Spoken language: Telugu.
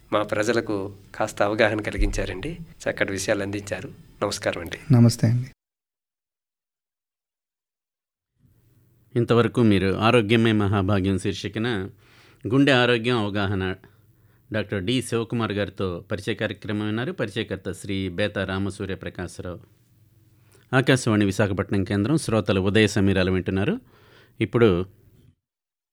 మా ప్రజలకు కాస్త అవగాహన కలిగించారండి. చక్కటి విషయాలు అందించారు. నమస్కారం అండి. నమస్తే అండి. ఇంతవరకు మీరు ఆరోగ్యమే మహాభాగ్యం శీర్షికన గుండె ఆరోగ్యం అవగాహన డాక్టర్ డి శివకుమార్ గారితో పరిచయ కార్యక్రమం విన్నారు. పరిచయకర్త శ్రీ బేతా రామసూర్య ప్రకాశరావు. ఆకాశవాణి విశాఖపట్నం కేంద్రం శ్రోతలు ఉదయ సమీరాలు వింటున్నారు. ఇప్పుడు